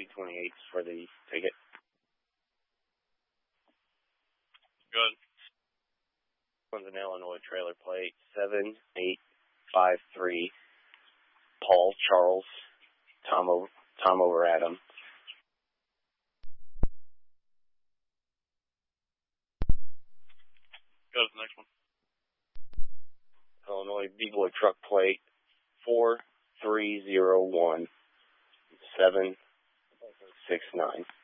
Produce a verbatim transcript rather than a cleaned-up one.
two twenty-eights for the ticket. Good. One's an Illinois trailer plate, seven eight five three, Paul Charles, Tom over, Tom over Adam. Go to the next one. Illinois B-Boy truck plate, four three zero one, seven six nine.